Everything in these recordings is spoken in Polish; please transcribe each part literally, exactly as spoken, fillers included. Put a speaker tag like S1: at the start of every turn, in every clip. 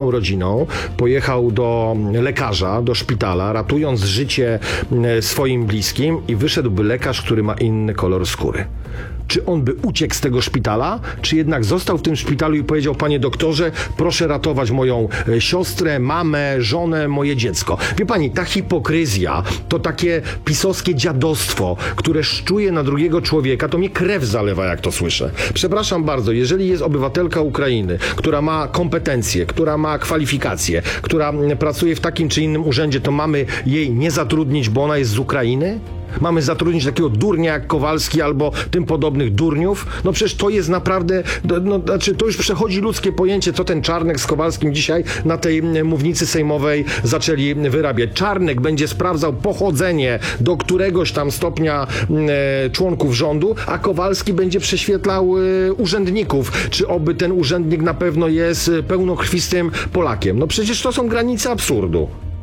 S1: całą rodziną, pojechał do lekarza, do szpitala, ratując życie swoim bliskim i wyszedłby lekarz, który ma inny kolor skóry. Czy on by uciekł z tego szpitala, czy jednak został w tym szpitalu i powiedział: panie doktorze, proszę ratować moją siostrę, mamę, żonę, moje dziecko. Wie pani, ta hipokryzja, to takie pisowskie dziadostwo, które szczuje na drugiego człowieka, to mnie krew zalewa, jak to słyszę. Przepraszam bardzo, jeżeli jest obywatelka Ukrainy, która ma kompetencje, która ma kwalifikacje, która pracuje w takim czy innym urzędzie, to mamy jej nie zatrudnić, bo ona jest z Ukrainy? Mamy zatrudnić takiego durnia jak Kowalski albo tym podobnych durniów? No przecież to jest naprawdę, no, znaczy to już przechodzi ludzkie pojęcie, co ten Czarnek z Kowalskim dzisiaj na tej mównicy sejmowej zaczęli wyrabiać. Czarnek będzie sprawdzał pochodzenie do któregoś tam stopnia e, członków rządu, a Kowalski będzie prześwietlał e, urzędników, czy oby ten urzędnik na pewno jest pełnokrwistym Polakiem. No przecież to są granice absurdu.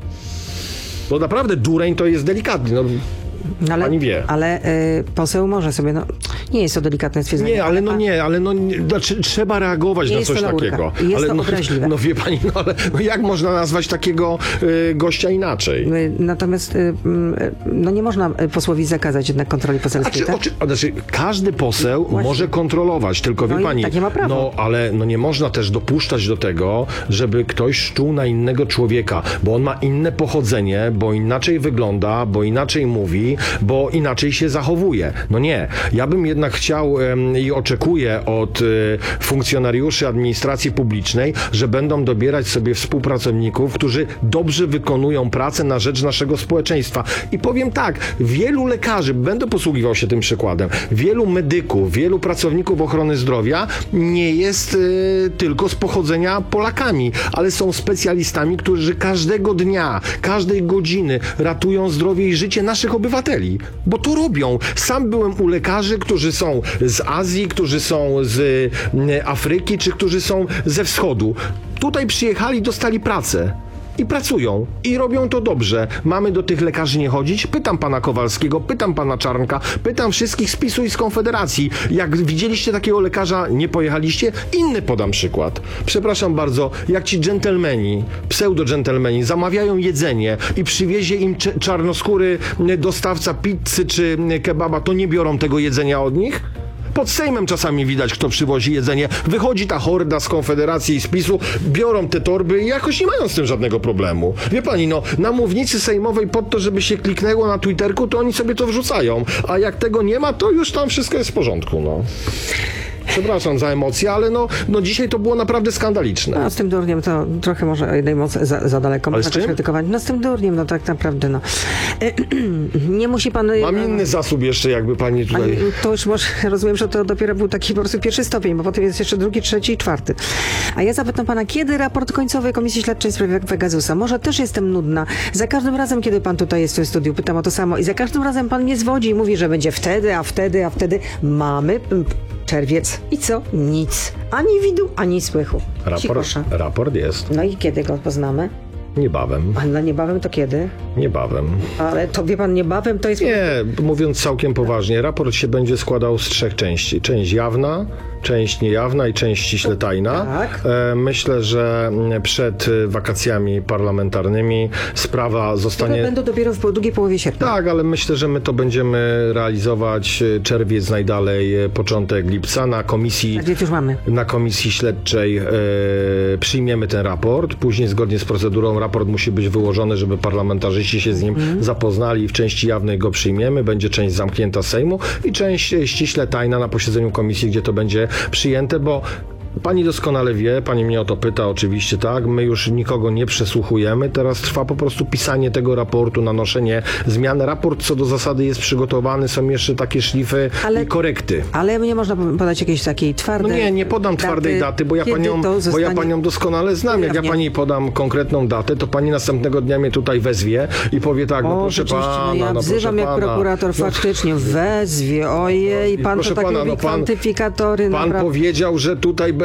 S1: No naprawdę dureń to jest delikatny. No.
S2: No ale,
S1: Pani wie.
S2: Ale y, poseł może sobie, no nie jest to delikatne stwierdzenie.
S1: Nie, ale no nie, ale no nie, znaczy, trzeba reagować
S2: nie
S1: na coś takiego.
S2: Jest
S1: ale
S2: to
S1: no,
S2: obraźliwe.
S1: No wie pani, no ale no jak można nazwać takiego y, gościa inaczej?
S2: Y, natomiast y, y, no nie można posłowi zakazać jednak kontroli poselskiej,
S1: A czy,
S2: tak?
S1: oczy, a znaczy, każdy poseł
S2: Właśnie.
S1: może kontrolować, tylko
S2: No
S1: wie pani,
S2: tak nie ma prawa.
S1: no ale no nie można też dopuszczać do tego, żeby ktoś szczuł na innego człowieka, bo on ma inne pochodzenie, bo inaczej wygląda, bo inaczej mówi, bo inaczej się zachowuje. No nie. Ja bym jednak chciał em, i oczekuję od y, funkcjonariuszy administracji publicznej, że będą dobierać sobie współpracowników, którzy dobrze wykonują pracę na rzecz naszego społeczeństwa. I powiem tak, wielu lekarzy, będę posługiwał się tym przykładem, wielu medyków, wielu pracowników ochrony zdrowia nie jest y, tylko z pochodzenia Polakami, ale są specjalistami, którzy każdego dnia, każdej godziny ratują zdrowie i życie naszych obywateli. Bo to robią. Sam byłem u lekarzy, którzy są z Azji, którzy są z Afryki, czy którzy są ze wschodu. Tutaj przyjechali, dostali pracę. I pracują. I robią to dobrze. Mamy do tych lekarzy nie chodzić? Pytam pana Kowalskiego, pytam pana Czarnka, pytam wszystkich z PiSu i z Konfederacji. Jak widzieliście takiego lekarza, nie pojechaliście? Inny podam przykład. Przepraszam bardzo, jak ci dżentelmeni, pseudo-dżentelmeni zamawiają jedzenie i przywiezie im czarnoskóry dostawca pizzy czy kebaba, to nie biorą tego jedzenia od nich? Pod Sejmem czasami widać, kto przywozi jedzenie. Wychodzi ta horda z Konfederacji i z PiSu, biorą te torby i jakoś nie mają z tym żadnego problemu. Wie pani, no, na mównicy sejmowej pod to, żeby się kliknęło na Twitterku, to oni sobie to wrzucają. A jak tego nie ma, to już tam wszystko jest w porządku, no. Przepraszam za emocje, ale no, no dzisiaj to było naprawdę skandaliczne.
S2: No z tym durniem to trochę może o jednej mocy za, za daleko.
S1: Ale z czym?
S2: Krytykować. No z tym durniem, no tak naprawdę, no. Nie musi pan...
S1: Mam inny zasób jeszcze, jakby pani tutaj...
S2: Ale to już może, rozumiem, że to dopiero był taki po prostu pierwszy stopień, bo potem jest jeszcze drugi, trzeci i czwarty. A ja zapytam pana, kiedy raport końcowy Komisji Śledczej w sprawie Pegasusa? Może też jestem nudna. Za każdym razem, kiedy pan tutaj jest w tym studiu, pytam o to samo i za każdym razem pan mnie zwodzi i mówi, że będzie wtedy, a wtedy, a wtedy. Mamy... czerwiec. I co? Nic. Ani widu, ani słychu.
S1: Raport, raport jest.
S2: No i kiedy go poznamy?
S1: Niebawem.
S2: A na niebawem to kiedy?
S1: Niebawem.
S2: Ale to wie pan, niebawem to jest...
S1: Nie, mówiąc całkiem poważnie, raport się będzie składał z trzech części. Część jawna, część niejawna i część ściśle tajna.
S2: Tak.
S1: E, myślę, że przed wakacjami parlamentarnymi sprawa zostanie...
S2: To będą dopiero w drugiej połowie sierpnia.
S1: Tak, ale myślę, że my to będziemy realizować czerwiec najdalej, początek lipca. Na komisji,
S2: Tak, już mamy.
S1: na komisji śledczej e, przyjmiemy ten raport. Później zgodnie z procedurą raport musi być wyłożony, żeby parlamentarzyści się z nim mm. zapoznali. W części jawnej go przyjmiemy. Będzie część zamknięta Sejmu i część ściśle tajna na posiedzeniu komisji, gdzie to będzie przyjęte, bo pani doskonale wie, pani mnie o to pyta, oczywiście tak, my już nikogo nie przesłuchujemy, teraz trwa po prostu pisanie tego raportu, nanoszenie zmian. Raport co do zasady jest przygotowany, są jeszcze takie szlify ale, i korekty.
S2: Ale nie można podać jakiejś takiej twardej
S1: No nie, nie podam
S2: daty,
S1: twardej daty, bo ja, panią, zostanie... bo ja panią doskonale znam. Jak ja pani podam konkretną datę, to pani następnego dnia mnie tutaj wezwie i powie tak, no o, proszę pana,
S2: no ja
S1: no
S2: wzywam jak
S1: pana.
S2: prokurator,
S1: no,
S2: faktycznie wezwie, ojej, pan
S1: proszę
S2: to tak
S1: pana,
S2: lubi
S1: no pan,
S2: kwantyfikatory.
S1: Pan
S2: naprawdę.
S1: powiedział, że tutaj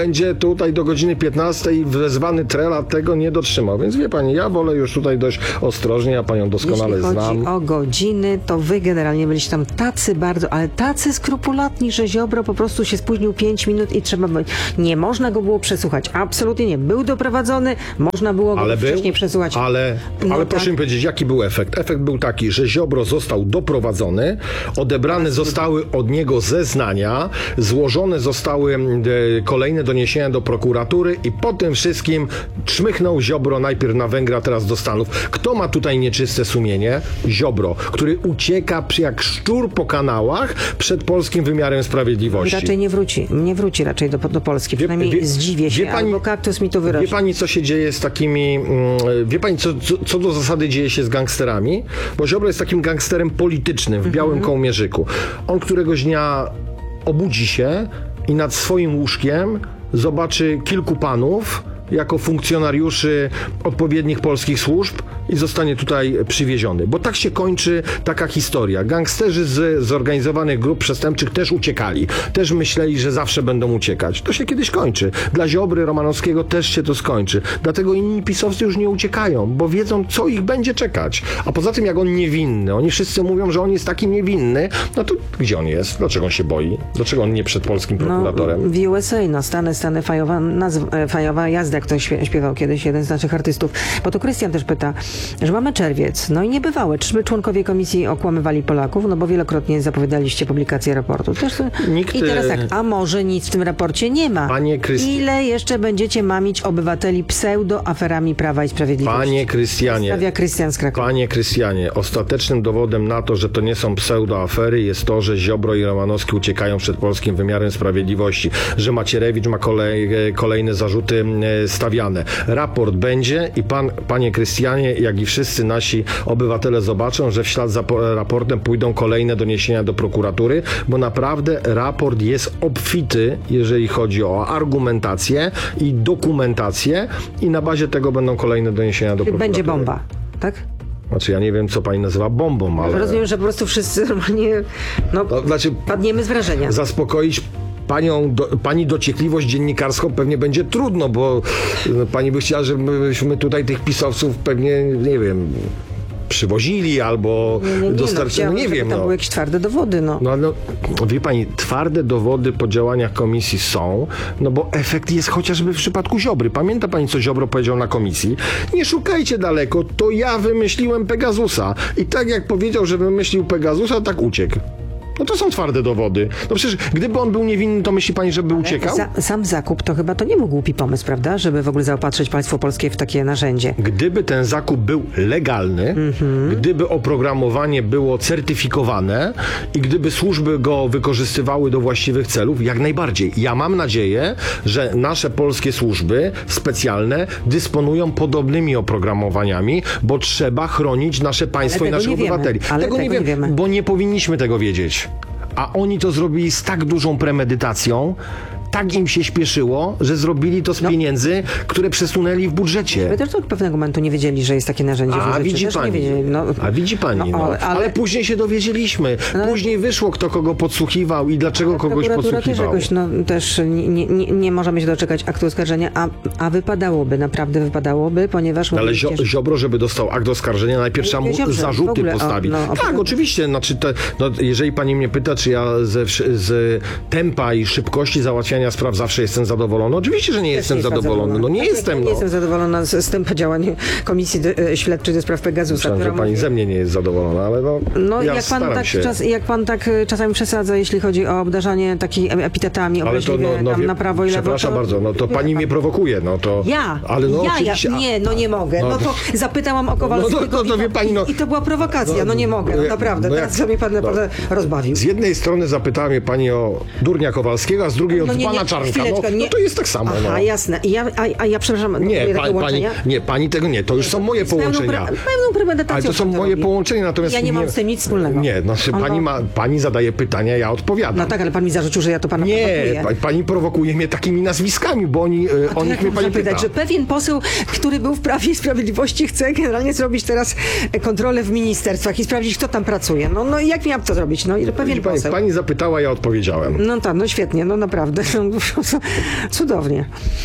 S1: będzie tutaj do godziny piętnastej wezwany Trela, tego nie dotrzymał. Więc wie pani, ja wolę już tutaj dość ostrożnie, ja panią doskonale
S2: Jeśli chodzi
S1: znam.
S2: o godziny, to wy generalnie byliście tam tacy bardzo, ale tacy skrupulatni, że Ziobro po prostu się spóźnił pięć minut i trzeba by... Nie można go było przesłuchać. Absolutnie nie. Był doprowadzony, można było go
S1: Ale był,
S2: wcześniej przesłuchać.
S1: ale,
S2: No
S1: ale
S2: tak.
S1: proszę mi powiedzieć, jaki był efekt? Efekt był taki, że Ziobro został doprowadzony, odebrane zostały od niego zeznania, złożone zostały e, kolejne doniesienia do prokuratury i po tym wszystkim czmychnął Ziobro najpierw na Węgry, a teraz do Stanów. Kto ma tutaj nieczyste sumienie? Ziobro, który ucieka przy- jak szczur po kanałach przed polskim wymiarem sprawiedliwości.
S2: Raczej nie wróci. Nie wróci raczej do, do Polski. Przynajmniej
S1: wie-
S2: zdziwię się.
S1: wie pani-
S2: Albo kaktus mi to wyrośnie.
S1: Wie pani, co się dzieje z takimi... Mm, wie pani, co, co, co do zasady dzieje się z gangsterami? Bo Ziobro jest takim gangsterem politycznym w białym
S2: Mhm.
S1: kołmierzyku. On któregoś dnia obudzi się i nad swoim łóżkiem zobaczy kilku panów jako funkcjonariuszy odpowiednich polskich służb i zostanie tutaj przywieziony. Bo tak się kończy taka historia. Gangsterzy z zorganizowanych grup przestępczych też uciekali. Też myśleli, że zawsze będą uciekać. To się kiedyś kończy. Dla Ziobry, Romanowskiego też się to skończy. Dlatego inni pisowcy już nie uciekają, bo wiedzą, co ich będzie czekać. A poza tym, jak on niewinny, oni wszyscy mówią, że on jest taki niewinny, no to gdzie on jest? Dlaczego on się boi? Dlaczego on nie przed polskim prokuratorem?
S2: No, w U S A, no Stany, Stany, fajowa, nazw, e, fajowa jazda, jak to śpie- śpiewał kiedyś jeden z naszych artystów. Bo to Krystian też pyta, że mamy czerwiec, no i niebywałe. Czyżby członkowie komisji okłamywali Polaków? No bo wielokrotnie zapowiadaliście publikację raportu. Też,
S1: Nikt,
S2: I teraz tak, a może nic w tym raporcie nie ma?
S1: Panie Krysti-
S2: Ile jeszcze będziecie mamić obywateli pseudo-aferami Prawa i Sprawiedliwości?
S1: Panie Krystianie,
S2: Stawia Krystian z Krakowa.
S1: Panie Krystianie, ostatecznym dowodem na to, że to nie są pseudoafery, jest to, że Ziobro i Romanowski uciekają przed polskim wymiarem sprawiedliwości, że Macierewicz ma kolej, kolejne zarzuty e, stawiane. Raport będzie i pan, panie Krystianie, jak i wszyscy nasi obywatele zobaczą, że w ślad za po- raportem pójdą kolejne doniesienia do prokuratury, bo naprawdę raport jest obfity, jeżeli chodzi o argumentację i dokumentację i na bazie tego będą kolejne doniesienia do prokuratury.
S2: Będzie bomba, tak?
S1: Znaczy ja nie wiem, co pani nazywa bombą, ale...
S2: Rozumiem, że po prostu wszyscy normalnie no,
S1: To znaczy,
S2: padniemy z wrażenia.
S1: zaspokoić panią, do, pani dociekliwość dziennikarską pewnie będzie trudno, bo no, pani by chciała, żebyśmy tutaj tych pisowców pewnie, nie wiem, przywozili albo
S2: Nie, nie, nie, no,
S1: dostarczyli,
S2: chciałabym,
S1: no nie
S2: żeby
S1: wiem.
S2: tam
S1: No.
S2: były jakieś twarde dowody, no.
S1: No, no, wie pani, twarde dowody po działaniach komisji są, no bo efekt jest chociażby w przypadku Ziobry. Pamięta pani, co Ziobro powiedział na komisji? Nie szukajcie daleko, to ja wymyśliłem Pegasusa. I tak jak powiedział, że wymyślił Pegasusa, tak uciekł. No to są twarde dowody. No przecież gdyby on był niewinny, to myśli pani, żeby uciekał?
S2: Za, sam zakup to chyba to nie był głupi pomysł, prawda? Żeby w ogóle zaopatrzyć państwo polskie w takie narzędzie.
S1: Gdyby ten zakup był legalny,
S2: Mhm.
S1: gdyby oprogramowanie było certyfikowane i gdyby służby go wykorzystywały do właściwych celów, jak najbardziej. Ja mam nadzieję, że nasze polskie służby specjalne dysponują podobnymi oprogramowaniami, bo trzeba chronić nasze państwo
S2: Ale
S1: i
S2: tego
S1: naszych
S2: nie wiemy.
S1: obywateli.
S2: Ale
S1: tego,
S2: tego
S1: nie,
S2: nie
S1: wiem,
S2: wiemy.
S1: bo nie powinniśmy tego wiedzieć. A oni to zrobili z tak dużą premedytacją, tak im się śpieszyło, że zrobili to z pieniędzy, które przesunęli w budżecie.
S2: My też od pewnego momentu nie wiedzieli, że jest takie narzędzie.
S1: A
S2: Rzeczy
S1: widzi
S2: też
S1: pani,
S2: Nie wiedzieli. No,
S1: a widzi pani,
S2: no,
S1: no,
S2: ale-
S1: ale,
S2: ale-
S1: później się dowiedzieliśmy, później wyszło, kto kogo podsłuchiwał i dlaczego kogoś
S2: prokuratura też
S1: podsłuchiwał.
S2: jakoś, no, też nie, nie, nie, nie możemy się doczekać aktu oskarżenia, a, a wypadałoby, naprawdę wypadałoby, ponieważ...
S1: Ale
S2: mówiliście,
S1: Zio,
S2: że-
S1: Ziobro, żeby dostał akt oskarżenia, najpierw trzeba mu
S2: Ziobrze, w
S1: zarzuty
S2: ogóle, o,
S1: postawić.
S2: no, o,
S1: tak,
S2: o-
S1: oczywiście, znaczy te, no, jeżeli pani mnie pyta, czy ja ze, wsz- z tempa i szybkości załatwiania spraw zawsze jestem zadowolony, oczywiście, że nie
S2: Też
S1: jestem
S2: nie jestem
S1: zadowolony. No nie
S2: Tak,
S1: jestem,
S2: Nie
S1: no.
S2: jestem zadowolona z, z tempa działania Komisji do, e, Śledczej do spraw Pegasusa.
S1: Myślałem, że
S2: która
S1: pani
S2: mówi-
S1: ze mnie nie jest zadowolona, ale no,
S2: No
S1: ja
S2: jak, pan
S1: staram
S2: tak
S1: się.
S2: czas, jak pan tak e, czasami przesadza, jeśli chodzi o obdarzanie takimi epitetami,
S1: Ale to,
S2: obraźliwie
S1: no, no,
S2: tam
S1: wie,
S2: na prawo i lewo.
S1: przepraszam
S2: to,
S1: bardzo, no to
S2: wie
S1: pani
S2: pan.
S1: mnie prowokuje, no to...
S2: Ja,
S1: ale no
S2: ja, ja,
S1: oczywiście, a-
S2: nie, no nie mogę.
S1: no
S2: No,
S1: to-
S2: to zapytałam o Kowalskiego
S1: no to- to
S2: i,
S1: wie pani, no-
S2: i to była prowokacja, no nie mogę, no
S1: no,
S2: naprawdę.
S1: no jak-
S2: Teraz sobie pan naprawdę rozbawił.
S1: Z jednej strony zapytała mnie pani o Durnia Kowalskiego, a z drugiej
S2: No
S1: od
S2: nie,
S1: pana
S2: nie,
S1: Czarnka. No,
S2: chwileczkę, nie.
S1: no to jest tak samo.
S2: Aha,
S1: no.
S2: jasne. I ja, a, a ja przepraszam,
S1: Nie,
S2: takie
S1: pa, pani,
S2: łączenia.
S1: nie, pani tego nie, to już są moje
S2: Z pełną
S1: połączenia.
S2: pre- pełną premedytacją
S1: Ale to są
S2: pan to
S1: moje
S2: robi.
S1: połączenia, natomiast...
S2: Ja nie mam z tym nic wspólnego.
S1: Nie, znaczy
S2: On
S1: pani,
S2: to-
S1: ma, pani zadaje pytania, ja odpowiadam.
S2: No tak, ale pan mi zarzucił, że ja to pana
S1: Nie,
S2: prowokuję.
S1: pa, pani prowokuje mnie takimi nazwiskami, bo oni, e,
S2: A to
S1: o nich
S2: jak
S1: mnie
S2: można
S1: pani
S2: pytać,
S1: pyta.
S2: że pewien poseł, który był w Prawie i Sprawiedliwości, chce generalnie zrobić teraz e, kontrolę w ministerstwach i sprawdzić, kto tam pracuje. No, no i jak miałam to zrobić? No i pewien
S1: Widzi pani,
S2: poseł.
S1: pani zapytała, ja odpowiedziałem.
S2: No tak, no świetnie, no naprawdę. No, No, po prostu cudownie.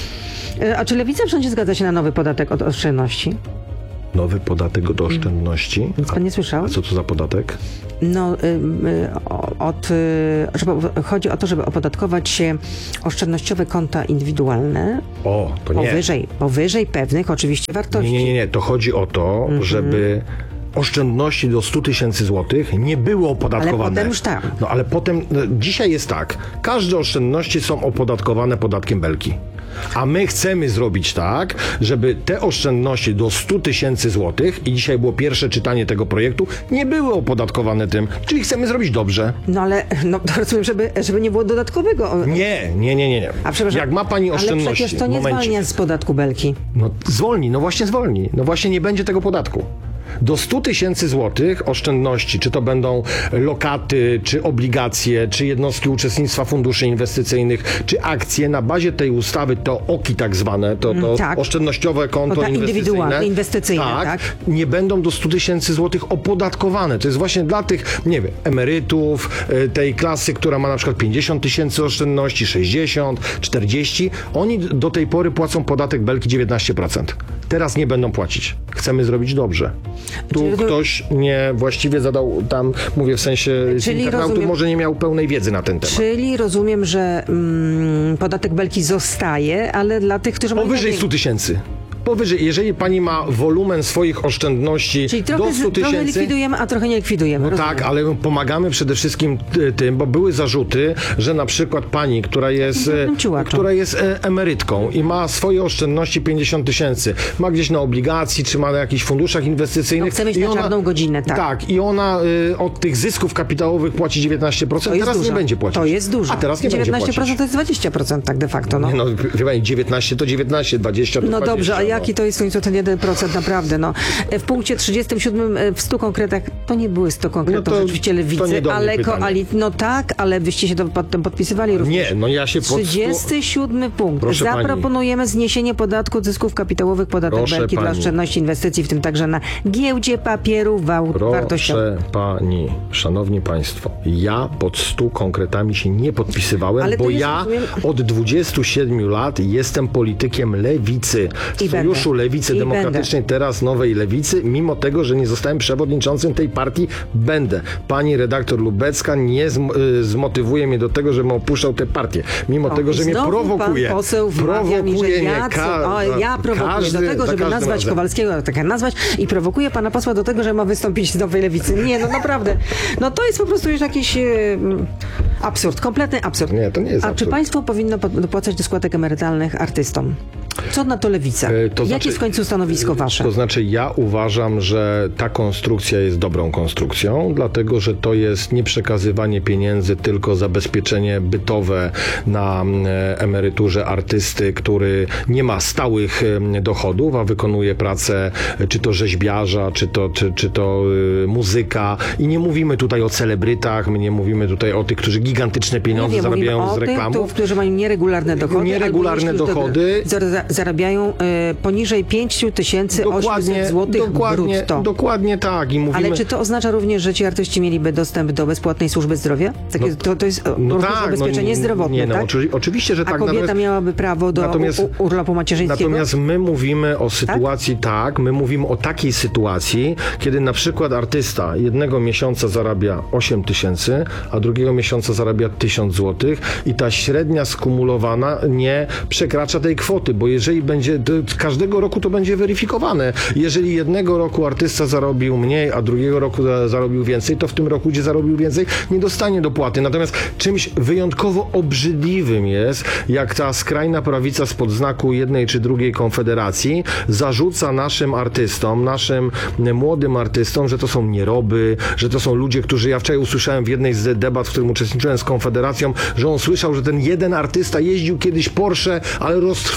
S2: A czy Lewica wszędzie zgadza się na nowy podatek od oszczędności?
S1: Nowy podatek od oszczędności.
S2: Nic pan nie słyszał?
S1: A co to za podatek?
S2: No, y, y, od, y, żeby, chodzi o to, żeby opodatkować się oszczędnościowe konta indywidualne
S1: O, to nie.
S2: powyżej, powyżej pewnych oczywiście wartości.
S1: Nie, nie, nie, nie. To chodzi o to,
S2: Mhm.
S1: żeby oszczędności do stu tysięcy złotych nie były opodatkowane.
S2: Ale potem już tak.
S1: No ale potem, no, dzisiaj jest tak, każde oszczędności są opodatkowane podatkiem Belki. A my chcemy zrobić tak, żeby te oszczędności do stu tysięcy złotych, i dzisiaj było pierwsze czytanie tego projektu, nie były opodatkowane tym. Czyli chcemy zrobić dobrze.
S2: No ale, no to rozumiem, żeby, żeby nie było dodatkowego.
S1: Nie, nie, nie, nie. nie.
S2: A przepraszam,
S1: Jak ma pani oszczędności...
S2: ale przecież to nie
S1: momencik.
S2: zwalnia z podatku Belki.
S1: No zwolni, no właśnie zwolni. No właśnie nie będzie tego podatku. Do stu tysięcy złotych oszczędności, czy to będą lokaty, czy obligacje, czy jednostki uczestnictwa funduszy inwestycyjnych, czy akcje, na bazie tej ustawy, to O K I tak zwane, to, to
S2: tak.
S1: oszczędnościowe konto
S2: Konta
S1: inwestycyjne,
S2: indywidualne, inwestycyjne, tak.
S1: nie będą do stu tysięcy złotych opodatkowane. To jest właśnie dla tych, nie wiem, emerytów, y, tej klasy, która ma na przykład pięćdziesiąt tysięcy oszczędności, sześćdziesiąt, czterdzieści. Oni do tej pory płacą podatek Belki dziewiętnaście procent. Teraz nie będą płacić. Chcemy zrobić dobrze. Tu
S2: Czyli-
S1: ktoś nie właściwie zadał tam, mówię w sensie z
S2: Czyli
S1: internautów,
S2: rozumiem-
S1: może nie miał pełnej wiedzy na ten temat.
S2: Czyli rozumiem, że mm, podatek Belki zostaje, ale dla tych, którzy mają...
S1: Powyżej stu tysięcy. Powyżej, jeżeli pani ma wolumen swoich oszczędności
S2: Czyli
S1: do
S2: trochę,
S1: stu
S2: z- trochę
S1: tysięcy...
S2: likwidujemy, a trochę nie likwidujemy.
S1: No
S2: rozumiem.
S1: tak, ale pomagamy przede wszystkim y, tym, bo były zarzuty, że na przykład pani, która jest, e,
S2: Drobnym ciułaczem.
S1: która jest e, emerytką i ma swoje oszczędności pięćdziesiąt tysięcy, ma gdzieś na obligacji, czy ma na jakichś funduszach inwestycyjnych.
S2: No, chce mieć
S1: i
S2: na czarną godzinę, tak.
S1: Tak, i ona y, od tych zysków kapitałowych płaci dziewiętnaście procent,
S2: To jest
S1: teraz
S2: dużo.
S1: nie będzie płacić.
S2: To jest dużo.
S1: A teraz nie będzie
S2: dziewiętnaście procent
S1: płacić.
S2: to jest dwadzieścia procent tak de facto. No,
S1: Nie, no, wie pani, dziewiętnaście to dziewiętnaście, dwadzieścia to
S2: no
S1: dwadzieścia.
S2: dobrze, a
S1: no.
S2: jaki to jest w końcu ten jeden procent naprawdę? No. W punkcie trzydziestym siódmym w stu konkretach, to nie były stu konkretów
S1: No to-
S2: rzeczywiście
S1: to
S2: lewicy,
S1: nie do mnie
S2: ale
S1: pytanie.
S2: koali... no tak, ale wyście się to pod tym podpisywali również.
S1: Nie, no ja się pod stu...
S2: trzydziesty siódmy punkt.
S1: Proszę pani.
S2: Zaproponujemy zniesienie podatku od zysków kapitałowych, podatek
S1: Proszę
S2: Belki dla
S1: pani.
S2: oszczędności inwestycji, w tym także na giełdzie papierów wa- wartościowych.
S1: Proszę pani, szanowni państwo, ja pod stu konkretami się nie podpisywałem,
S2: Ale to
S1: bo
S2: jest,
S1: ja
S2: rozumiem-
S1: od dwudziestu siedmiu lat jestem politykiem lewicy. W
S2: I
S1: Sojuszu
S2: będę.
S1: Lewicy
S2: I
S1: Demokratycznej, teraz Nowej Lewicy, mimo tego, że nie zostałem przewodniczącym tej partii, będę. Pani redaktor Lubecka nie zm- y, zmotywuje mnie do tego, żebym opuszczał tę partię. Mimo
S2: O,
S1: tego, że
S2: i
S1: mnie
S2: znowu
S1: prowokuje.
S2: Pan poseł wmawia mi, że
S1: Prowokuje
S2: ja,
S1: mnie
S2: co,
S1: ka-
S2: o, ja prowokuję
S1: każdy-
S2: do tego,
S1: za
S2: żeby
S1: każdym
S2: nazwać
S1: razem.
S2: Kowalskiego, tak jak nazwać, i prowokuje pana posła do tego, że ma wystąpić z Nowej Lewicy. Nie, no naprawdę. No to jest po prostu już jakiś e, mm, absurd, kompletny absurd.
S1: Nie, to nie jest
S2: A czy
S1: absurd.
S2: państwo powinno pod- dopłacać do składek emerytalnych artystom? Co na to Lewica?
S1: E, to
S2: Jakie
S1: znaczy-
S2: jest w końcu stanowisko wasze?
S1: To znaczy, ja uważam, że ta konstrukcja jest dobrą konstrukcją, dlatego że to jest nie przekazywanie pieniędzy, tylko zabezpieczenie bytowe na e, emeryturze artysty, który nie ma stałych e, dochodów, a wykonuje pracę e, czy to rzeźbiarza, czy to, czy, czy to e, muzyka. I nie mówimy tutaj o celebrytach, my nie mówimy tutaj o tych, którzy gigantyczne pieniądze
S2: Nie wiem, mówimy
S1: zarabiają
S2: o
S1: z
S2: tych,
S1: reklamów.
S2: tu- którzy mają nieregularne dochody.
S1: Nieregularne
S2: albo jeśli już
S1: dochody.
S2: do- za- Zarabiają e, poniżej pięć tysięcy osiemset złotych
S1: dokładnie,
S2: brutto.
S1: dokładnie tak. I mówimy,
S2: Ale czy to oznacza również, że ci artyści mieliby dostęp do bezpłatnej służby zdrowia? Takie, to, to jest
S1: no
S2: również
S1: tak,
S2: zabezpieczenie
S1: no,
S2: zdrowotne,
S1: nie, no,
S2: tak?
S1: oczy, oczywiście, że
S2: A
S1: tak.
S2: kobieta
S1: natomiast,
S2: miałaby prawo do
S1: natomiast-
S2: u, u, urlopu macierzyńskiego?
S1: natomiast my mówimy o sytuacji tak? my mówimy o takiej sytuacji, kiedy na przykład artysta jednego miesiąca zarabia osiem tysięcy, a drugiego miesiąca zarabia tysiąc złotych i ta średnia skumulowana nie przekracza tej kwoty, bo jeżeli będzie, to każdego roku to będzie weryfikowane. Jeżeli jednego roku artysta zarobił mniej, a drugiego roku za- zarobił więcej, to w tym roku, gdzie zarobił więcej, nie dostanie dopłaty. Natomiast czymś wyjątkowo obrzydliwym jest, jak ta skrajna prawica spod znaku jednej czy drugiej konfederacji zarzuca naszym artystom, naszym młodym artystom, że to są nieroby, że to są ludzie, którzy, ja wczoraj usłyszałem w jednej z debat, w którym uczestniczyłem z Konfederacją, że on słyszał, że ten jeden artysta jeździł kiedyś Porsche, ale roztrwonił wszystkie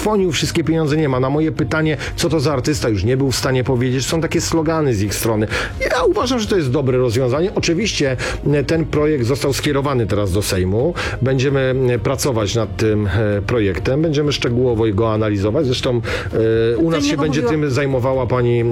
S1: wszystkie pieniądze nie ma. Na moje pytanie, co to za artysta, już nie był w stanie powiedzieć. Są takie slogany z ich strony. Ja uważam, że to jest dobre rozwiązanie. Oczywiście ten projekt został skierowany teraz do Sejmu. Będziemy pracować nad tym projektem. Będziemy szczegółowo go analizować. Zresztą e, u nas się będzie
S2: mówiła...
S1: tym zajmowała pani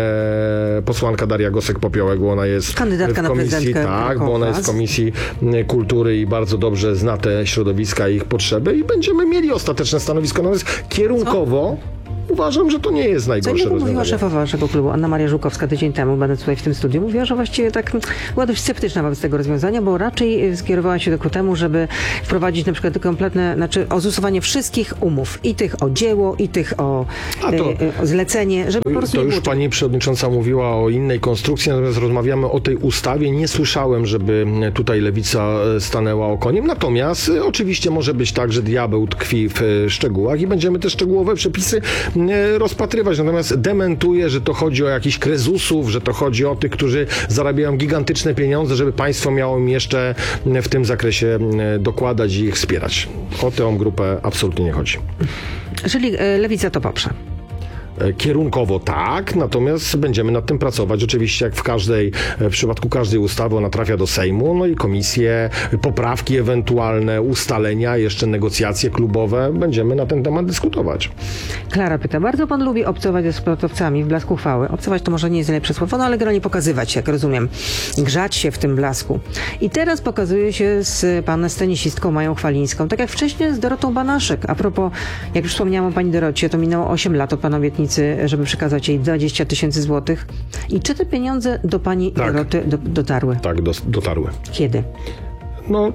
S1: e, posłanka Daria Gosek-Popiołek, bo ona jest
S2: kandydatka
S1: w
S2: na
S1: komisji,
S2: prezydentkę.
S1: tak, bo ona jest w Komisji Kultury i bardzo dobrze zna te środowiska i ich potrzeby i będziemy mieli ostateczne stanowisko. Natomiast kierunkowo uważam, że to nie jest
S2: Co
S1: najgorsze
S2: innego
S1: rozwiązanie.
S2: mówiła szefowa naszego klubu, Anna Maria Żukowska, tydzień temu, będąc tutaj w tym studiu, mówiła, że właściwie tak była dość sceptyczna wobec tego rozwiązania, bo raczej skierowała się ku temu, żeby wprowadzić na przykład kompletne, znaczy ozusowanie wszystkich umów, i tych o dzieło, i tych o,
S1: A to-
S2: e, e, o zlecenie, żeby po prostu
S1: To
S2: nie
S1: już
S2: było...
S1: pani przewodnicząca mówiła o innej konstrukcji, natomiast rozmawiamy o tej ustawie. Nie słyszałem, żeby tutaj lewica stanęła okoniem. Natomiast e, oczywiście może być tak, że diabeł tkwi w e, szczegółach i będziemy te szczegółowe przepisy e, rozpatrywać. Natomiast dementuję, że to chodzi o jakichś krezusów, że to chodzi o tych, którzy zarabiają gigantyczne pieniądze, żeby państwo miało im jeszcze w tym zakresie e, dokładać i ich wspierać. O tę grupę absolutnie nie chodzi.
S2: Czyli e, lewica to poprze.
S1: Kierunkowo tak, natomiast będziemy nad tym pracować. Oczywiście jak w każdej, w przypadku każdej ustawy ona trafia do Sejmu, no i komisje, poprawki ewentualne, ustalenia, jeszcze negocjacje klubowe. Będziemy na ten temat dyskutować.
S2: Klara pyta, bardzo pan lubi obcować ze sportowcami w blasku chwały. Obcować to może nie jest najlepsze słowo, no ale generalnie pokazywać, jak rozumiem. Grzać się w tym blasku. I teraz pokazuje się z panem tenisistką Mają Chwalińską, tak jak wcześniej z Dorotą Banaszek. A propos, jak już wspomniałam o pani Dorocie, to minęło osiem lat od pana obietnicy, żeby przekazać jej dwadzieścia tysięcy złotych. I czy te pieniądze do pani
S1: Tak.
S2: Doroty do, dotarły?
S1: Tak, dos- dotarły.
S2: Kiedy?
S1: No,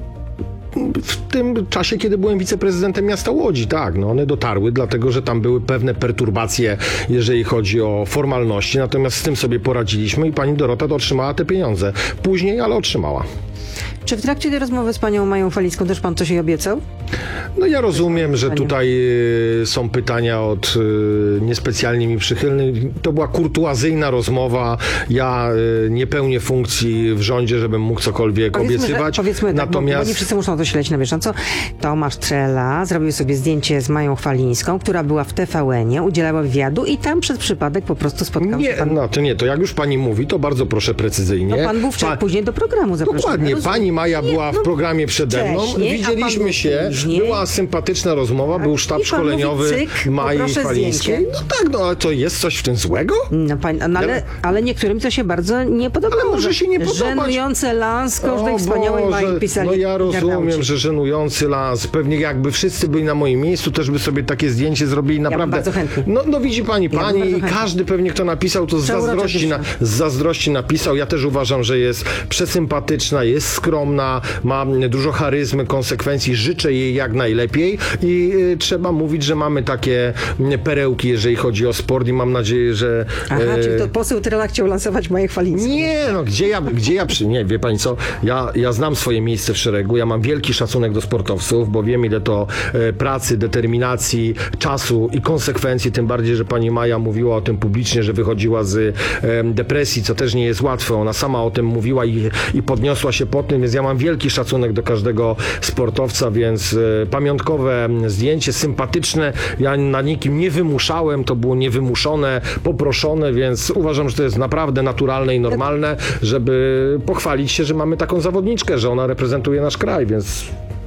S1: w tym czasie, kiedy byłem wiceprezydentem miasta Łodzi, tak, no one dotarły, dlatego że tam były pewne perturbacje, jeżeli chodzi o formalności, natomiast z tym sobie poradziliśmy i pani Dorota otrzymała te pieniądze. Później, ale otrzymała.
S2: Czy w trakcie tej rozmowy z panią Mają Chwalińską też pan coś jej obiecał?
S1: No ja rozumiem, że tutaj y, są pytania od y, niespecjalnie mi przychylnych. To była kurtuazyjna rozmowa. Ja y, nie pełnię funkcji w rządzie, żebym mógł cokolwiek obiecywać.
S2: Że, powiedzmy tak, bo,
S1: Natomiast
S2: bo nie wszyscy muszą to śledzić na bieżąco. Tomasz Trzela zrobił sobie zdjęcie z Mają Chwalińską, która była w T V N-ie, udzielała wywiadu i tam przez przypadek po prostu spotkał
S1: nie,
S2: się pan.
S1: no to nie, to jak już pani mówi, to bardzo proszę precyzyjnie.
S2: No pan był wczoraj
S1: Pa-
S2: później do programu zaproszony.
S1: Dokładnie,
S2: Rozumiem.
S1: pani Maja
S2: Nie,
S1: była
S2: no,
S1: w programie przede mną,
S2: wcześniej, a pan
S1: widzieliśmy
S2: był
S1: się,
S2: później.
S1: była sympatyczna rozmowa, był sztab
S2: I pan
S1: szkoleniowy
S2: mówi, cyk,
S1: Mai
S2: poproszę
S1: Chwalińskiej.
S2: zdjęcie.
S1: No tak, no ale to jest coś w tym złego?
S2: No, pań, no, ale,
S1: Ja-
S2: ale niektórym to się bardzo nie podobało.
S1: Ale może
S2: że
S1: się nie podobać.
S2: Żenujące lans każdej
S1: O
S2: wspaniałej
S1: Boże,
S2: Mai pisali
S1: no ja rozumiem,
S2: internauci.
S1: że żenujący las. Pewnie jakby wszyscy byli na moim miejscu, też by sobie takie zdjęcie zrobili naprawdę.
S2: bardzo chętnie.
S1: No, no widzi pani,
S2: Ja bym
S1: pani
S2: bardzo
S1: i
S2: chętnie.
S1: każdy pewnie, kto napisał, to z
S2: Przeurocze
S1: zazdrości, na,
S2: pisze.
S1: z zazdrości napisał. Ja też uważam, że jest przesympatyczna, jest skromna, ma dużo charyzmy, konsekwencji. Życzę jej jak najlepiej i y, trzeba mówić, że mamy takie y, perełki, jeżeli chodzi o sport i mam nadzieję, że...
S2: Aha,
S1: y,
S2: czyli to poseł Trela chciał lansować Maję Chwalińską.
S1: nie, no gdzie ja, gdzie ja przy... Nie, wie pani co, ja, ja znam swoje miejsce w szeregu, ja mam wielki szacunek do sportowców, bo wiem ile to e, pracy, determinacji, czasu i konsekwencji, tym bardziej, że pani Maja mówiła o tym publicznie, że wychodziła z e, depresji, co też nie jest łatwe, ona sama o tym mówiła i, i podniosła się po tym, więc ja mam wielki szacunek do każdego sportowca, więc e, pamiątkowe zdjęcie, sympatyczne, ja na nikim nie wymuszałem, to było niewymuszone, poproszone, więc uważam, że to jest naprawdę naturalne i normalne, żeby pochwalić się, że mamy taką zawodniczkę, że ona reprezentuje nasz kraj, więc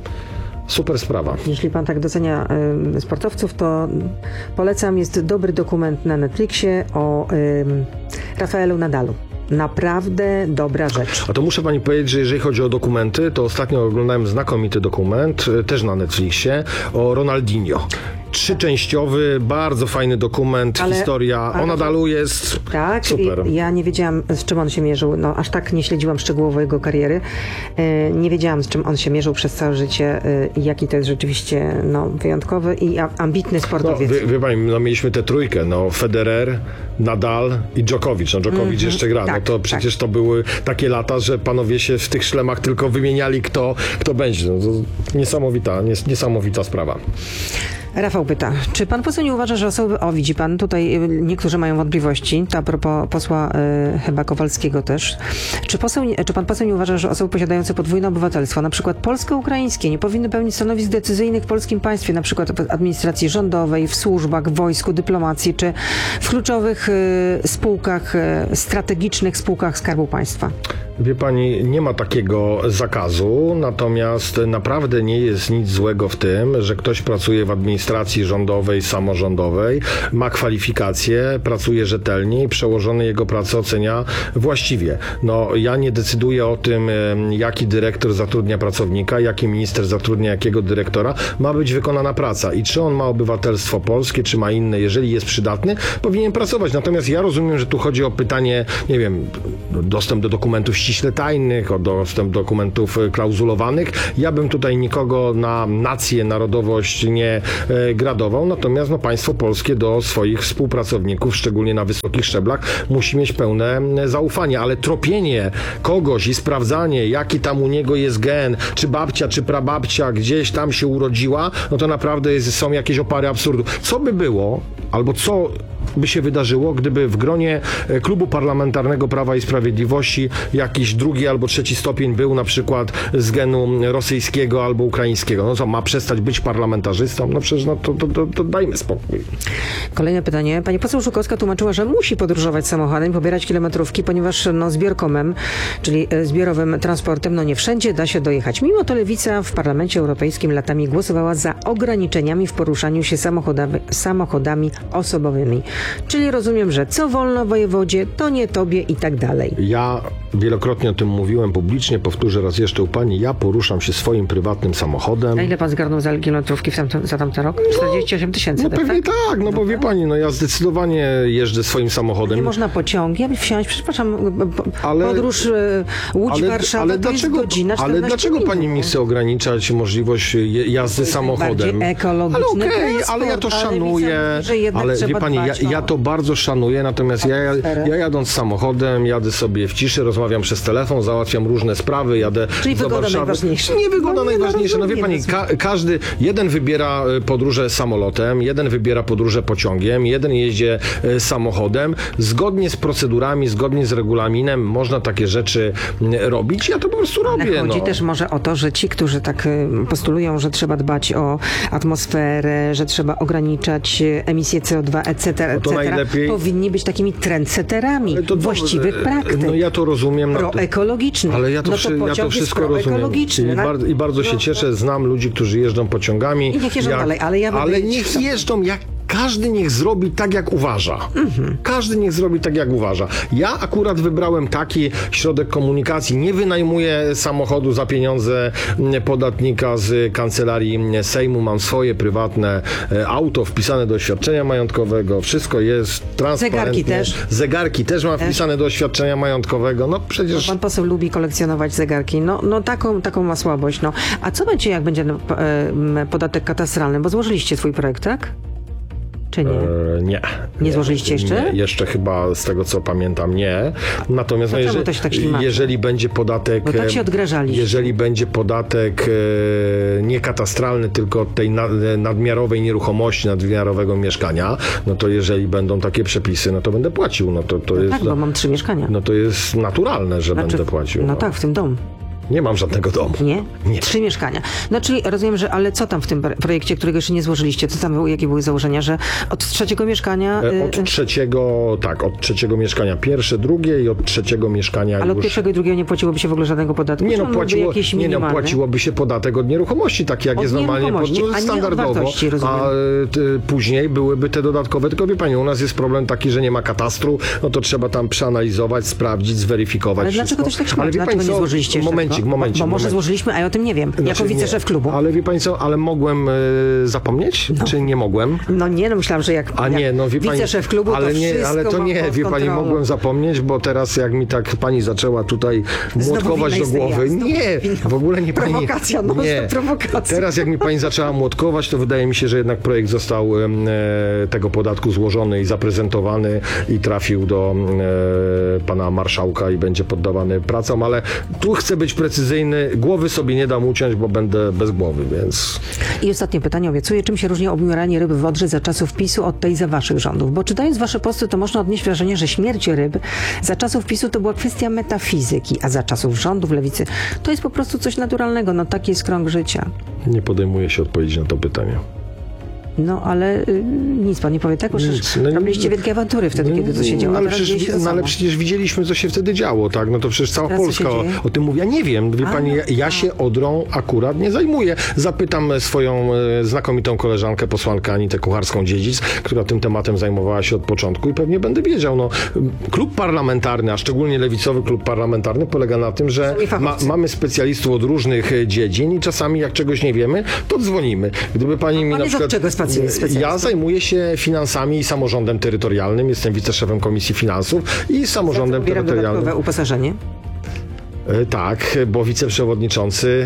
S1: super sprawa.
S2: Jeśli pan tak docenia y, sportowców, to polecam, jest dobry dokument na Netflixie o y, Rafaelu Nadalu. Naprawdę dobra rzecz.
S1: A to muszę pani powiedzieć, że jeżeli chodzi o dokumenty, to ostatnio oglądałem znakomity dokument, y, też na Netflixie, o Ronaldinho. Trzyczęściowy, bardzo fajny dokument,
S2: Ale-
S1: historia
S2: ale-
S1: o Nadalu jest
S2: Tak,
S1: super.
S2: i ja nie wiedziałam, z czym on się mierzył. No, aż tak nie śledziłam szczegółowo jego kariery. E, nie wiedziałam, z czym on się mierzył przez całe życie e, i jaki to jest rzeczywiście no, wyjątkowy i a, ambitny
S1: No,
S2: sportowiec.
S1: wie, wie pani, no mieliśmy tę trójkę, no Federer, Nadal i Djokovic. No Djokovic jeszcze gra,
S2: tak,
S1: no to przecież to były takie lata, że panowie się w tych szlemach tylko wymieniali, kto, kto będzie. No, to niesamowita, nies, niesamowita sprawa.
S2: Rafał pyta, czy pan poseł nie uważa, że osoby, o widzi pan, tutaj y, niektórzy mają wątpliwości, to a propos posła y, chyba Kowalskiego też, czy, poseł, nie- czy pan poseł nie uważa, że osoby posiadające podwójne obywatelstwo, na przykład polsko-ukraińskie, nie powinny pełnić stanowisk decyzyjnych w polskim państwie, na przykład w administracji rządowej, w służbach, w wojsku, dyplomacji, czy w kluczowych y, spółkach, y, strategicznych spółkach Skarbu Państwa?
S1: Wie pani, nie ma takiego zakazu, natomiast naprawdę nie jest nic złego w tym, że ktoś pracuje w administracji rządowej, samorządowej, ma kwalifikacje, pracuje rzetelnie i przełożony jego pracę ocenia właściwie. No, ja nie decyduję o tym, em, jaki dyrektor zatrudnia pracownika, jaki minister zatrudnia jakiego dyrektora. Ma być wykonana praca i czy on ma obywatelstwo polskie, czy ma inne, jeżeli jest przydatny, powinien pracować. Natomiast ja rozumiem, że tu chodzi o pytanie, nie wiem, dostęp do dokumentów ściśle tajnych, o dostęp do dokumentów e, klauzulowanych. Ja bym tutaj nikogo na nację, narodowość nie e, gradował, natomiast no, państwo polskie do swoich współpracowników, szczególnie na wysokich szczeblach, musi mieć pełne e, zaufanie, ale tropienie kogoś i sprawdzanie, jaki tam u niego jest gen, czy babcia, czy prababcia gdzieś tam się urodziła, no to naprawdę jest, są jakieś opary absurdu. Co by było, albo co by się wydarzyło, gdyby w gronie e, Klubu Parlamentarnego Prawa i Sprawiedliwości jakiś drugi albo trzeci stopień był na przykład z genu rosyjskiego albo ukraińskiego. No co, ma przestać być parlamentarzystą? No przecież no to, to, to, to dajmy spokój.
S2: Kolejne pytanie. Pani poseł Żukowska tłumaczyła, że musi podróżować samochodem, pobierać kilometrówki, ponieważ no, zbiorkomem, czyli e, zbiorowym transportem, no nie wszędzie da się dojechać. Mimo to Lewica w Parlamencie Europejskim latami głosowała za ograniczeniami w poruszaniu się samochodami, samochodami osobowymi. Czyli rozumiem, że co wolno wojewodzie, to nie tobie i tak dalej.
S1: Ja wielokrotnie o tym mówiłem publicznie, powtórzę raz jeszcze u pani, ja poruszam się swoim prywatnym samochodem.
S2: A ile pan zgarnął za kilometrówki w tamtym, za tamten rok? czterdzieści osiem tysięcy,
S1: No
S2: tak?
S1: pewnie tak, no bo wie pani, no ja zdecydowanie jeżdżę swoim samochodem.
S2: Nie można pociągiem wsiąść, przepraszam, po-
S1: Ale-
S2: podróż e, Łódź-Warszawa to jest godzina,
S1: ale
S2: czternaście
S1: dlaczego
S2: minut.
S1: pani mi chce ograniczać możliwość je- jazdy samochodem?
S2: Bardziej ekologiczny
S1: Ale okej,
S2: transport,
S1: ale ja to
S2: ale
S1: szanuję,
S2: Lewica mówi, że jednak
S1: ale wie
S2: trzeba
S1: pani, ja,
S2: dbać o
S1: ja to bardzo szanuję, natomiast ja,
S2: atmosferę.
S1: ja jadąc samochodem, jadę sobie w ciszy, rozmawiam przez telefon, załatwiam różne sprawy, jadę
S2: Czyli
S1: do
S2: wygoda
S1: Warszawy.
S2: najważniejsza.
S1: Nie wygoda
S2: No nie, no
S1: najważniejsza, no wie
S2: rozumiem,
S1: pani, ka każdy, jeden wybiera y, podróże samolotem, jeden wybiera podróże pociągiem, jeden jeździ y, samochodem. Zgodnie z procedurami, zgodnie z regulaminem można takie rzeczy y, robić. Ja to po prostu robię.
S2: Ale chodzi
S1: no.
S2: też może o to, że ci, którzy tak y, postulują, że trzeba dbać o atmosferę, że trzeba ograniczać y, emisję C O dwa, et cetera,
S1: No
S2: et
S1: to
S2: cetera,
S1: najlepiej-
S2: powinni być takimi trendsetterami
S1: Ale to-
S2: właściwych
S1: e,
S2: praktyk.
S1: No ja to rozumiem. no to-
S2: Proekologicznych.
S1: Ale ja to,
S2: no
S1: wszy- ja
S2: pociąg
S1: to
S2: jest
S1: wszystko rozumiem.
S2: proekologiczny,
S1: I,
S2: tak?
S1: bar- I bardzo się
S2: No,
S1: cieszę, znam ludzi, którzy jeżdżą pociągami.
S2: I niech jeżdżą dalej, ale ja będę
S1: Ale
S2: jeździć
S1: niech
S2: sam.
S1: jeżdżą jak każdy niech zrobi tak, jak uważa.
S2: Mhm.
S1: Każdy niech zrobi tak, jak uważa. Ja akurat wybrałem taki środek komunikacji. Nie wynajmuję samochodu za pieniądze mm, podatnika z kancelarii mm, Sejmu. Mam swoje prywatne e, auto wpisane do oświadczenia majątkowego. Wszystko jest transparentnie.
S2: Zegarki też.
S1: Zegarki też mam wpisane do oświadczenia majątkowego. No przecież...
S2: Pan poseł lubi kolekcjonować zegarki. No, no taką, taką ma słabość. No. A co będzie, jak będzie no, e, m, podatek katastralny? Bo złożyliście swój projekt, tak? Czy nie?
S1: E, Nie.
S2: Nie złożyliście jeszcze?
S1: Nie, jeszcze chyba z tego co pamiętam nie. Natomiast
S2: To
S1: no,
S2: czemu
S1: jeżeli,
S2: to się tak ślimaczy?
S1: jeżeli będzie podatek.
S2: Bo tak się
S1: e,
S2: odgrażaliście.
S1: Jeżeli będzie podatek e, nie katastralny, tylko od tej na, nadmiarowej nieruchomości, nadmiarowego mieszkania, no to jeżeli będą takie przepisy, no to będę płacił. No to, to jest.
S2: Tak, bo mam trzy mieszkania.
S1: No to jest naturalne, że
S2: Znaczy,
S1: będę płacił.
S2: No tak, w tym domu.
S1: Nie mam żadnego domu.
S2: Nie?
S1: Nie.
S2: Trzy mieszkania. No czyli rozumiem, że ale co tam w tym projekcie, którego jeszcze nie złożyliście? Co tam, jakie były założenia, że od trzeciego mieszkania...
S1: E,
S2: y,
S1: Od trzeciego, tak, od trzeciego mieszkania pierwsze, drugie i od trzeciego mieszkania
S2: ale od
S1: już...
S2: pierwszego i drugiego nie płaciłoby się w ogóle żadnego podatku?
S1: Nie
S2: Czy
S1: no,
S2: on byłby
S1: płaciło,
S2: jakiś
S1: nie no,
S2: minimalny?
S1: płaciłoby się podatek od nieruchomości, tak jak
S2: Od
S1: jest normalnie
S2: nieruchomości,
S1: no,
S2: a nie od
S1: standardowo.
S2: wartości, rozumiem.
S1: A y, ty, później byłyby te dodatkowe, tylko wie pani, u nas jest problem taki, że nie ma katastru, no to trzeba tam przeanalizować, sprawdzić, zweryfikować
S2: Ale
S1: wszystko.
S2: dlaczego to się tak śmieje?
S1: Ale wie
S2: Dlaczego
S1: pani
S2: nie
S1: co?
S2: złożyliście jeszcze
S1: Momencik,
S2: tego?
S1: momencik,
S2: Bo, bo może
S1: momencik.
S2: złożyliśmy, a ja o tym nie wiem.
S1: Znaczy,
S2: jako
S1: nie.
S2: wiceszef klubu.
S1: Ale wie pani co, ale mogłem y, zapomnieć, czy nie mogłem?
S2: No nie, no myślałam, że jak,
S1: A nie,
S2: jak
S1: no wie pani,
S2: wiceszef klubu,
S1: ale
S2: to
S1: nie,
S2: wszystko
S1: ale to
S2: mam
S1: nie,
S2: pod
S1: wie pani,
S2: kontrolą.
S1: mogłem zapomnieć, bo teraz jak mi tak pani zaczęła tutaj młotkować
S2: winna
S1: do
S2: jestem
S1: głowy,
S2: ja, znowu
S1: nie,
S2: winna.
S1: w ogóle nie pani,
S2: Prowokacja, no,
S1: nie.
S2: to prowokacja.
S1: Teraz jak mi pani zaczęła młotkować, to wydaje mi się, że jednak projekt został e, tego podatku złożony i zaprezentowany i trafił do e, pana marszałka i będzie poddawany pracom, ale tu chcę być precyzyjny. precyzyjny. Głowy sobie nie dam uciąć, bo będę bez głowy, więc...
S2: I ostatnie pytanie, obiecuję. Czym się różni obmieranie ryb w Odrze za czasów PiSu od tej za waszych rządów? Bo czytając wasze posty, to można odnieść wrażenie, że śmierć ryb za czasów PiSu to była kwestia metafizyki, a za czasów rządów lewicy to jest po prostu coś naturalnego. No taki jest krąg życia.
S1: Nie podejmuję się odpowiedzi na to pytanie.
S2: No ale y, nic pan nie powie, tak? Bo przecież
S1: No,
S2: robiliście wielkie awantury wtedy, kiedy to się działo.
S1: No,
S2: A
S1: ale,
S2: teraz dzieje
S1: przecież,
S2: się to
S1: no, ale
S2: samo.
S1: przecież widzieliśmy, co się wtedy działo, tak? No to przecież cała
S2: Teraz co się
S1: Polska o,
S2: dzieje?
S1: o tym mówi. Ja nie wiem, wie
S2: A,
S1: pani, ja, ja się Odrą akurat nie zajmuję. Zapytam swoją e, znakomitą koleżankę, posłankę Anitę Kucharską-Dziedzic, która tym tematem zajmowała się od początku i pewnie będę wiedział. No, klub parlamentarny, a szczególnie lewicowy klub parlamentarny polega na tym, że
S2: Sami
S1: ma,
S2: fachowcy.
S1: mamy specjalistów od różnych e, dziedzin i czasami jak czegoś nie wiemy, to dzwonimy. Gdyby pani mi
S2: pan
S1: na
S2: jest od
S1: przykład...
S2: czego specy- specjalistą?
S1: Ja zajmuję się finansami i samorządem terytorialnym. Jestem wiceszefem Komisji Finansów i samorządem
S2: Pobieram
S1: terytorialnym.
S2: dodatkowe uposażenie.
S1: E, Tak, bo wiceprzewodniczący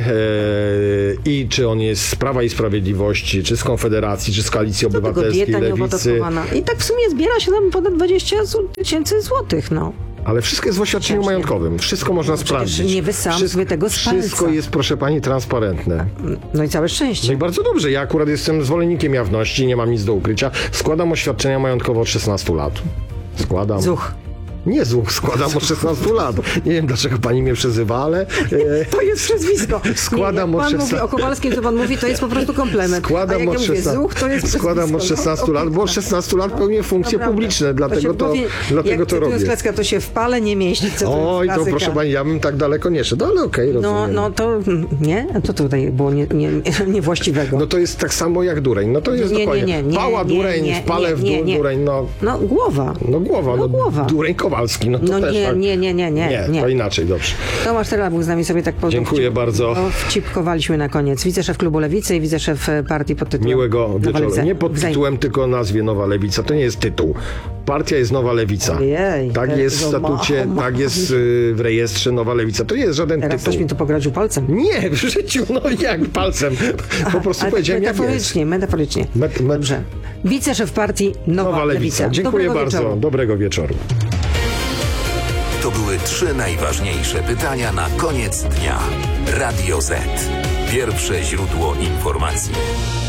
S1: e, i czy on jest z Prawa i Sprawiedliwości, czy z Konfederacji, czy z Koalicji
S2: Tylko
S1: Obywatelskiej,
S2: dieta
S1: Lewicy.
S2: nieopodatkowana. I tak w sumie zbiera się tam ponad dwadzieścia tysięcy złotych, no.
S1: Ale wszystko jest w oświadczeniu
S2: Właśnie.
S1: majątkowym. Wszystko można
S2: przecież
S1: sprawdzić.
S2: nie wy sam
S1: Wszystko,
S2: sobie tego z
S1: wszystko
S2: palca.
S1: jest, proszę pani, transparentne.
S2: No i całe
S1: No
S2: szczęście.
S1: i bardzo dobrze. Ja akurat jestem zwolennikiem jawności, nie mam nic do ukrycia. Składam oświadczenia majątkowe od szesnastu lat. Składam.
S2: Zuch.
S1: Nie złóg, składam od szesnastu lat. Nie wiem, dlaczego pani mnie przezywa, ale e,
S2: To jest przezwisko.
S1: Składam
S2: nie, jak
S1: od
S2: pan mówi
S1: szesnastu
S2: o Kowalskim, to pan mówi, to jest po prostu komplement. A
S1: składam
S2: jak
S1: od
S2: ja mówię
S1: szesnastu
S2: zuch, to jest
S1: składam od
S2: przezwisko.
S1: szesnastu
S2: No,
S1: lat, bo od szesnastu lat pełnię funkcje
S2: Naprawdę.
S1: publiczne, dlatego
S2: się
S1: to,
S2: powie,
S1: dlatego
S2: jak
S1: to robię.
S2: cytując Klecka, to się w pale nie mieści. Co to
S1: Oj,
S2: jest
S1: to
S2: klasyka.
S1: proszę pani, ja bym tak daleko nie szedł, ale okej,
S2: No,
S1: rozumiem.
S2: no to nie? To tutaj było nie, nie, niewłaściwego.
S1: No to jest tak samo jak dureń. No to jest
S2: Nie, nie,
S1: dokładnie.
S2: nie, nie,
S1: Pała
S2: nie,
S1: dureń,
S2: nie,
S1: w pale
S2: nie,
S1: w
S2: nie,
S1: dół,
S2: nie.
S1: dureń, no,
S2: No głowa.
S1: no głowa,
S2: No
S1: no,
S2: głowa.
S1: dureń Kowalski, no to
S2: No
S1: też
S2: nie,
S1: tak.
S2: nie, nie, nie, nie,
S1: Nie,
S2: nie.
S1: to inaczej, dobrze.
S2: Tomasz Terlabuk z nami sobie tak po
S1: Dziękuję bardzo.
S2: wcipkowaliśmy na koniec. Wiceszef Klubu Lewicy i wiceszef partii pod tytułem
S1: Miłego
S2: Nowa
S1: wieczoru.
S2: Lewica.
S1: Nie pod
S2: Wzajm-
S1: tytułem, tylko nazwie Nowa Lewica. To nie jest tytuł. Partia jest Nowa Lewica.
S2: Ojej,
S1: tak jest w
S2: to
S1: statucie,
S2: ma-
S1: tak jest y, w rejestrze Nowa Lewica. To nie jest żaden
S2: Teraz ktoś
S1: tytuł.
S2: mi tu pogroził palcem.
S1: Nie, w życiu, no jak palcem. Po prostu
S2: Ale
S1: powiedziałem, jak jest.
S2: metaforycznie, metaforycznie.
S1: Met, met,
S2: Dobrze. Wiceszef partii Nowa,
S1: Nowa Lewica.
S2: Lewica.
S1: Dziękuję
S2: Dobrego
S1: bardzo.
S2: wieczoru.
S1: Dobrego wieczoru.
S3: To były trzy najważniejsze pytania na koniec dnia. Radio Z. Pierwsze źródło informacji.